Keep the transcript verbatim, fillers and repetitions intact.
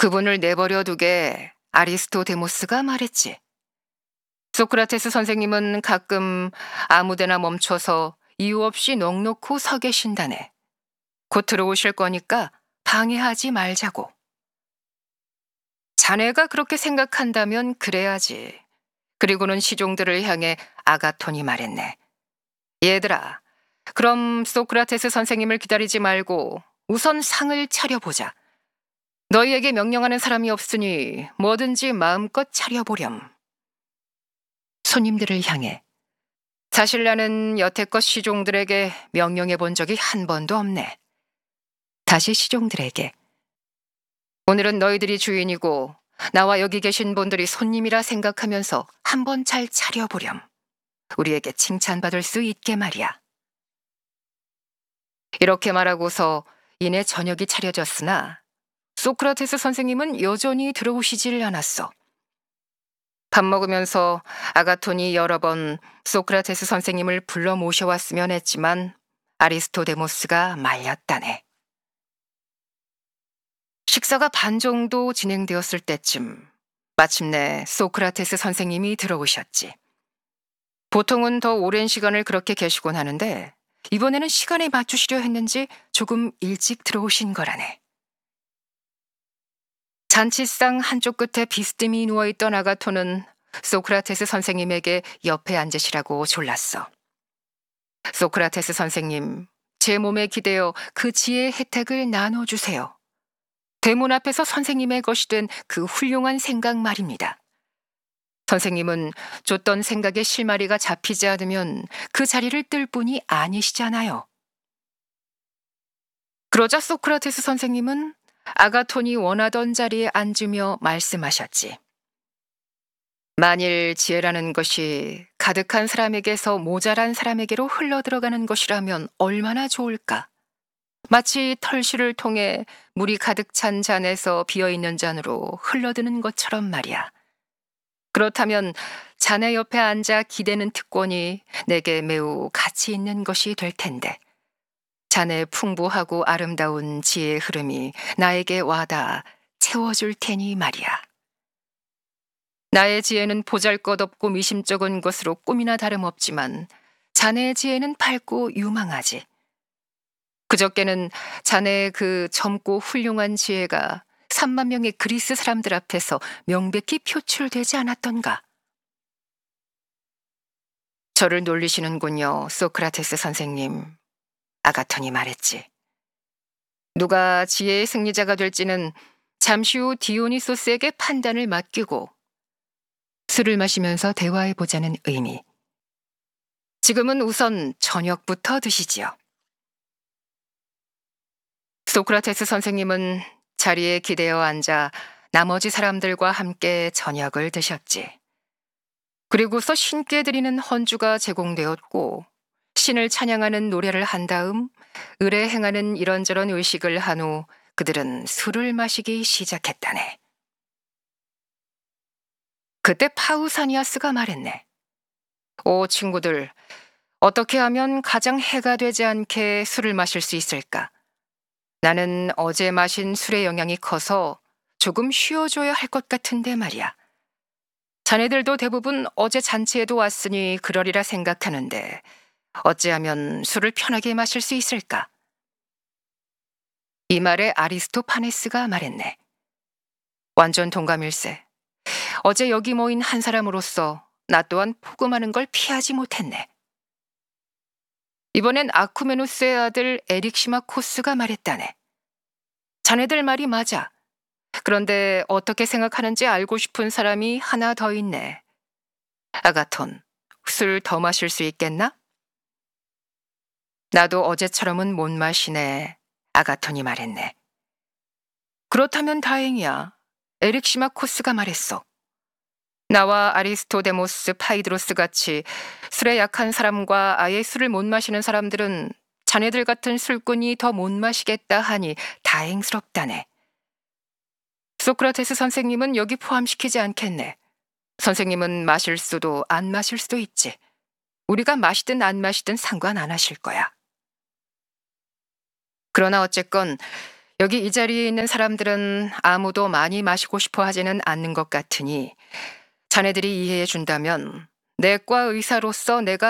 그분을 내버려 두게 아리스토데모스가 말했지. 소크라테스 선생님은 가끔 아무데나 멈춰서 이유 없이 넋놓고 서 계신다네. 곧 들어오실 거니까 방해하지 말자고. 자네가 그렇게 생각한다면 그래야지. 그리고는 시종들을 향해 아가톤이 말했네. 얘들아, 그럼 소크라테스 선생님을 기다리지 말고 우선 상을 차려보자. 너희에게 명령하는 사람이 없으니 뭐든지 마음껏 차려보렴. 손님들을 향해 사실 나는 여태껏 시종들에게 명령해 본 적이 한 번도 없네. 다시 시종들에게 오늘은 너희들이 주인이고 나와 여기 계신 분들이 손님이라 생각하면서 한번 잘 차려보렴. 우리에게 칭찬받을 수 있게 말이야. 이렇게 말하고서 이내 저녁이 차려졌으나 소크라테스 선생님은 여전히 들어오시질 않았어. 밥 먹으면서 아가톤이 여러 번 소크라테스 선생님을 불러 모셔왔으면 했지만 아리스토데모스가 말렸다네. 식사가 반 정도 진행되었을 때쯤 마침내 소크라테스 선생님이 들어오셨지. 보통은 더 오랜 시간을 그렇게 계시곤 하는데 이번에는 시간에 맞추시려 했는지 조금 일찍 들어오신 거라네. 잔치상 한쪽 끝에 비스듬히 누워있던 아가톤은 소크라테스 선생님에게 옆에 앉으시라고 졸랐어. 소크라테스 선생님, 제 몸에 기대어 그 지혜의 혜택을 나눠주세요. 대문 앞에서 선생님의 것이 된 그 훌륭한 생각 말입니다. 선생님은 줬던 생각에 실마리가 잡히지 않으면 그 자리를 뜰 뿐이 아니시잖아요. 그러자 소크라테스 선생님은 아가톤이 원하던 자리에 앉으며 말씀하셨지. 만일 지혜라는 것이 가득한 사람에게서 모자란 사람에게로 흘러들어가는 것이라면 얼마나 좋을까? 마치 털실을 통해 물이 가득 찬 잔에서 비어있는 잔으로 흘러드는 것처럼 말이야. 그렇다면 자네 옆에 앉아 기대는 특권이 내게 매우 가치 있는 것이 될 텐데 자네의 풍부하고 아름다운 지혜의 흐름이 나에게 와닿아 채워줄 테니 말이야. 나의 지혜는 보잘것없고 미심쩍은 것으로 꿈이나 다름없지만 자네의 지혜는 밝고 유망하지. 그저께는 자네의 그 젊고 훌륭한 지혜가 삼만 명의 그리스 사람들 앞에서 명백히 표출되지 않았던가. 저를 놀리시는군요, 소크라테스 선생님. 아가톤이 말했지. 누가 지혜의 승리자가 될지는 잠시 후 디오니소스에게 판단을 맡기고 술을 마시면서 대화해보자는 의미. 지금은 우선 저녁부터 드시지요. 소크라테스 선생님은 자리에 기대어 앉아 나머지 사람들과 함께 저녁을 드셨지. 그리고서 신께 드리는 헌주가 제공되었고 신을 찬양하는 노래를 한 다음 을에 행하는 이런저런 의식을 한 후 그들은 술을 마시기 시작했다네. 그때 파우사니아스가 말했네. 오 친구들, 어떻게 하면 가장 해가 되지 않게 술을 마실 수 있을까? 나는 어제 마신 술의 영향이 커서 조금 쉬어줘야 할 것 같은데 말이야. 자네들도 대부분 어제 잔치에도 왔으니 그러리라 생각하는데 어찌하면 술을 편하게 마실 수 있을까? 이 말에 아리스토파네스가 말했네. 완전 동감일세. 어제 여기 모인 한 사람으로서 나 또한 포금하는 걸 피하지 못했네. 이번엔 아쿠메누스의 아들 에릭시마코스가 말했다네. 자네들 말이 맞아. 그런데 어떻게 생각하는지 알고 싶은 사람이 하나 더 있네. 아가톤, 술 더 마실 수 있겠나? 나도 어제처럼은 못 마시네. 아가톤이 말했네. 그렇다면 다행이야. 에릭시마코스가 말했어. 나와 아리스토데모스, 파이드로스 같이 술에 약한 사람과 아예 술을 못 마시는 사람들은 자네들 같은 술꾼이 더 못 마시겠다 하니 다행스럽다네. 소크라테스 선생님은 여기 포함시키지 않겠네. 선생님은 마실 수도 안 마실 수도 있지. 우리가 마시든 안 마시든 상관 안 하실 거야. 그러나 어쨌건 여기 이 자리에 있는 사람들은 아무도 많이 마시고 싶어 하지는 않는 것 같으니 자네들이 이해해 준다면 내과 의사로서 내가